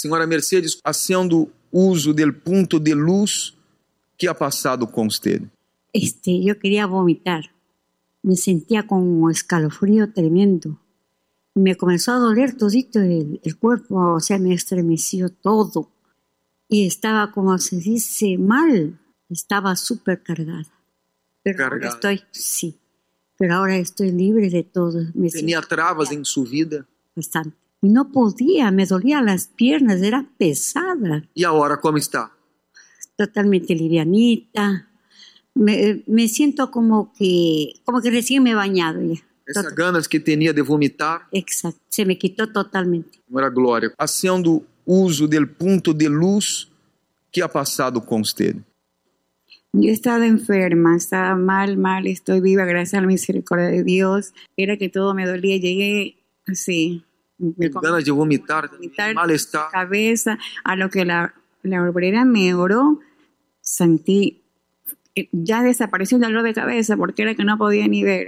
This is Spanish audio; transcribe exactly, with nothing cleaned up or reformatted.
Senhora Mercedes, haciendo uso del punto de luz, ¿qué ha pasado con usted? Este, yo quería vomitar. Me sentía con un escalofrío tremendo. Me comenzó a doler todito el, el cuerpo, o sea, me estremeció todo. Y estaba, como se dice, mal. Estaba súper cargada. Pero Cargada. ahora estoy, sí. Pero ahora estoy libre de todo. Me ¿Tenía siento trabas en su vida? bastante. No podía, me dolían las piernas, era pesada. ¿Y ahora cómo está? Totalmente livianita. Me, me siento como que, como que recién me he bañado ya. Esas Tot- ganas que tenía de vomitar, Exacto, se me quitó totalmente. Senhora Glória, haciendo uso del punto de luz, ¿qué ha pasado con usted? Yo he estado enferma, estaba mal, mal, estoy viva gracias a la misericordia de Dios. Era que todo me dolía, llegué así, me Con ganas de vomitar, vomitar, malestar. cabeza, a lo que la, la obrera me oró, sentí, eh, ya desapareció el dolor de cabeza porque era que no podía ni ver.